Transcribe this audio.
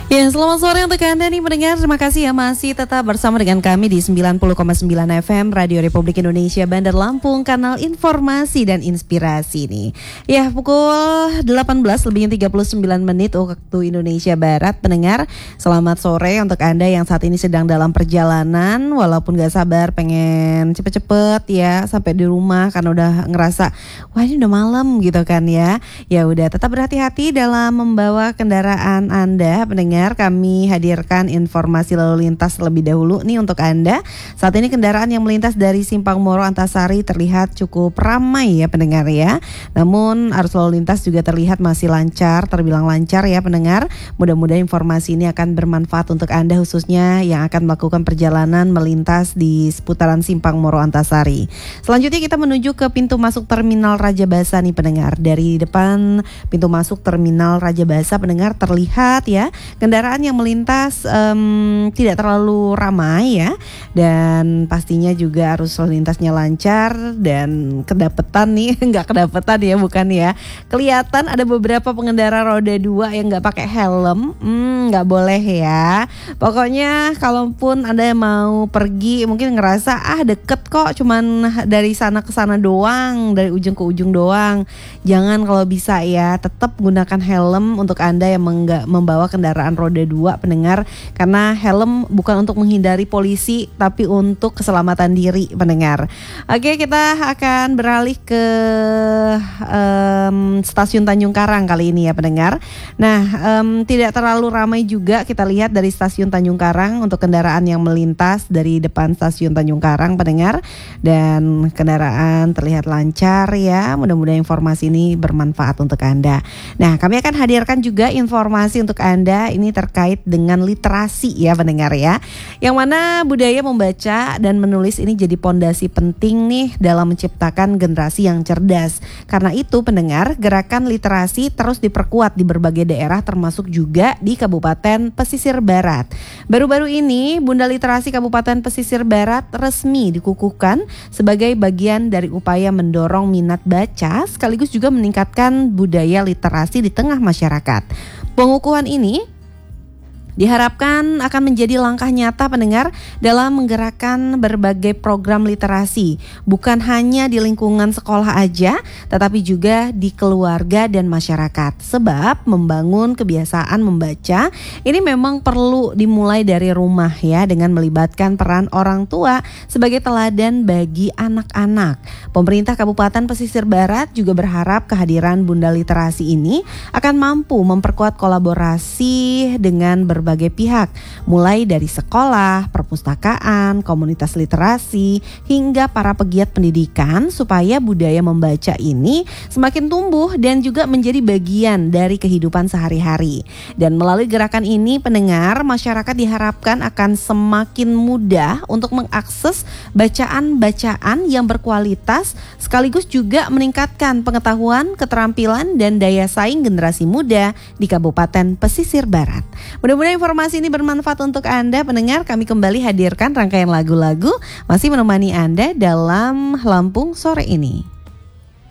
Ya, selamat sore untuk Anda nih pendengar. Terima kasih ya masih tetap bersama dengan kami di 90,9 FM Radio Republik Indonesia Bandar Lampung, kanal informasi dan inspirasi nih. Ya, pukul 18:39 waktu Indonesia Barat. Pendengar, selamat sore untuk Anda yang saat ini sedang dalam perjalanan, walaupun gak sabar pengen cepet-cepet ya sampai di rumah karena udah ngerasa wah ini udah malam gitu kan ya. Ya udah, tetap berhati-hati dalam membawa kendaraan Anda pendengar. Kami hadirkan informasi lalu lintas lebih dahulu nih untuk Anda. Saat ini kendaraan yang melintas dari Simpang Moro Antasari terlihat cukup ramai ya pendengar ya. Namun arus lalu lintas juga terlihat masih lancar, terbilang lancar ya pendengar. Mudah-mudahan informasi ini akan bermanfaat untuk Anda khususnya yang akan melakukan perjalanan melintas di seputaran Simpang Moro Antasari. Selanjutnya kita menuju ke pintu masuk Terminal Raja Basa nih pendengar. Dari depan pintu masuk Terminal Raja Basa pendengar terlihat ya kendaraan yang melintas tidak terlalu ramai ya, dan pastinya juga arus lalu lintasnya lancar dan kedapetan nih, nggak kedapetan ya bukan ya, kelihatan ada beberapa pengendara roda 2 yang nggak pakai helm, nggak boleh ya. Pokoknya kalaupun Anda mau pergi mungkin ngerasa deket kok, cuman dari sana ke sana doang, dari ujung ke ujung doang, jangan, kalau bisa ya tetap gunakan helm untuk Anda yang membawa kendaraan roda 2 pendengar, karena helm bukan untuk menghindari polisi tapi untuk keselamatan diri pendengar. Oke, kita akan beralih ke stasiun Tanjung Karang kali ini ya pendengar. Nah, tidak terlalu ramai juga kita lihat dari stasiun Tanjung Karang untuk kendaraan yang melintas dari depan stasiun Tanjung Karang pendengar, dan kendaraan terlihat lancar ya. Mudah-mudahan informasi ini bermanfaat untuk Anda. Nah, kami akan hadirkan juga informasi untuk Anda ini terkait dengan literasi ya pendengar ya, yang mana budaya membaca dan menulis ini jadi pondasi penting nih dalam menciptakan generasi yang cerdas. Karena itu pendengar, gerakan literasi terus diperkuat di berbagai daerah termasuk juga di Kabupaten Pesisir Barat. Baru-baru ini Bunda Literasi Kabupaten Pesisir Barat resmi dikukuhkan sebagai bagian dari upaya mendorong minat baca sekaligus juga meningkatkan budaya literasi di tengah masyarakat. Pengukuhan ini diharapkan akan menjadi langkah nyata pendengar dalam menggerakkan berbagai program literasi, bukan hanya di lingkungan sekolah aja, tetapi juga di keluarga dan masyarakat. Sebab membangun kebiasaan membaca ini memang perlu dimulai dari rumah ya, dengan melibatkan peran orang tua sebagai teladan bagi anak-anak. Pemerintah Kabupaten Pesisir Barat juga berharap kehadiran Bunda Literasi ini akan mampu memperkuat kolaborasi dengan berbagai pihak, mulai dari sekolah, perpustakaan, komunitas literasi, hingga para pegiat pendidikan, supaya budaya membaca ini semakin tumbuh dan juga menjadi bagian dari kehidupan sehari-hari. Dan melalui gerakan ini pendengar, masyarakat diharapkan akan semakin mudah untuk mengakses bacaan-bacaan yang berkualitas, sekaligus juga meningkatkan pengetahuan, keterampilan, dan daya saing generasi muda di Kabupaten Pesisir Barat. Mudah-mudahan informasi ini bermanfaat untuk Anda pendengar. Kami kembali hadirkan rangkaian lagu-lagu masih menemani Anda dalam Lampung sore ini.